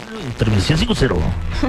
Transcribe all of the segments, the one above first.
Intervención 5-0.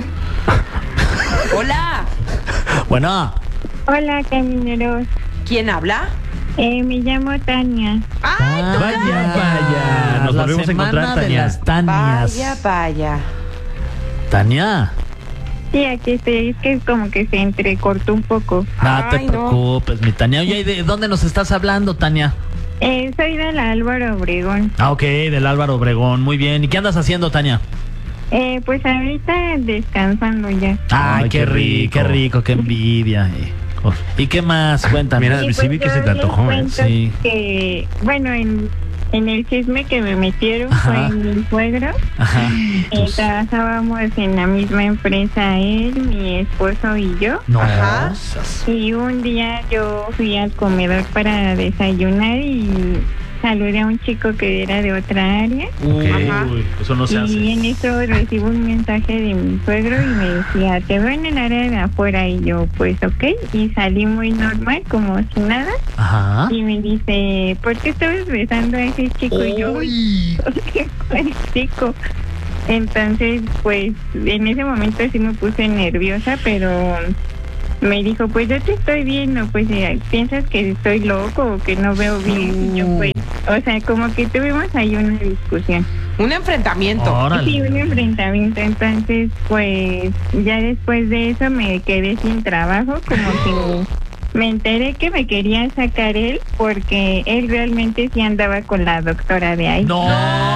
Hola, Bueno, Hola, camineros. ¿quién habla? Me llamo Tania. ¡Ay, vaya. Nos La volvemos a encontrar, semana de Tania. las Tanias. vaya. Tania, Sí, aquí estoy. Es que como que se entrecortó un poco. no te Ay, no. preocupes, mi Tania. Oye, ¿y de dónde nos estás hablando, Tania? Soy de la Álvaro Obregón. Ah, ok, del Álvaro Obregón. Muy bien. ¿Y qué andas haciendo, Tania? Pues ahorita descansando ya. Ay, qué rico, qué envidia. ¿Y qué más? Cuéntame. Mira, Y sí vi que yo se te les antojó, ¿eh? cuento Sí. Que, bueno, en el chisme que me metieron Ajá. fue mi suegro. Ajá. Trabajábamos en la misma empresa él, mi esposo y yo. No. Ajá. Y un día yo fui al comedor para desayunar y saludé a un chico que era de otra área. Uy, Ajá. eso no se Y en hace. eso recibo un mensaje de mi suegro y me decía, te veo en el área de afuera. Y yo, pues ok. Y salí muy normal, como si nada. Ajá. Y me dice, ¿por qué estabas besando a ese chico? Y yo, ¿cuál chico? Entonces, pues en ese momento sí me puse nerviosa, pero me dijo, pues yo te estoy viendo, pues piensas que estoy loco o que no veo bien. Y yo, pues, o sea, como que tuvimos ahí una discusión. Un enfrentamiento. Órale. Sí, un enfrentamiento. Entonces, pues ya después de eso me quedé sin trabajo, como que me enteré que me quería sacar él porque él realmente sí andaba con la doctora de ahí. No.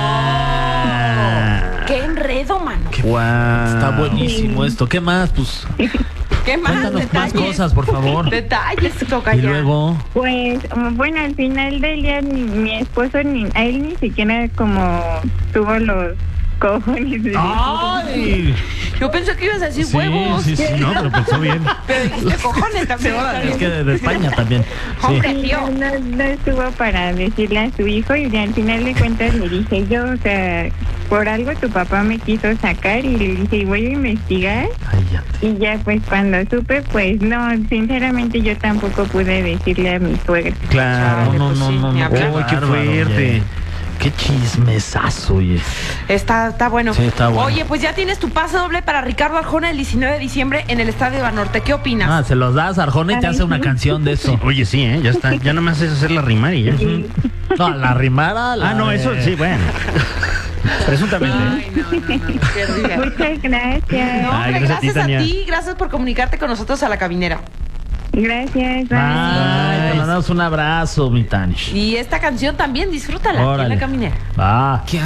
¡Qué enredo, mano! Guau. Está buenísimo esto. ¿Qué más? Pues ¿Qué más cuéntanos más detalles? cosas, por favor. Detalles, toca Y ya. luego. Pues bueno, al final del día mi esposo a él ni siquiera como tuvo los cojones de ¡Ay! Yo pensé que ibas a decir Sí, huevos. sí, sí. No, pero pensó bien. Pero dijiste cojones también. Es que de España también. Sí. Hombre. Sí, no estuvo para decirle a su hijo y al final de cuentas le dije yo, o sea, por algo tu papá me quiso sacar y le dije, voy a investigar. Ay, ya te- Y ya pues cuando supe, pues no, sinceramente yo tampoco pude decirle a mi suegra. Claro. Chale, No, pues no, sí, no, ni no. hablar. Uy, qué bárbaro, fuerte. oye. Qué chismesazo, oye. Está bueno. Sí, está bueno. Oye, pues ya tienes tu pase doble para Ricardo Arjona el 19 de diciembre en el Estadio Banorte. ¿Qué opinas? Ah, se los das a Arjona y te hace una canción de eso. Oye, sí, ¿eh? Ya está. Ya nomás es hacer la rimar y ya. No, la rimara. Ah, no, eso sí, bueno. Presuntamente. Ay, no. Qué rica. Muchas gracias. No, Ay, hombre, gracias a ti, gracias a Tania. ti. Gracias por comunicarte con nosotros a la caminera. Gracias. bye. Ay, te mandamos un abrazo, mi Tanish. Y esta canción también, disfrútala aquí en Órale. la caminera. Va.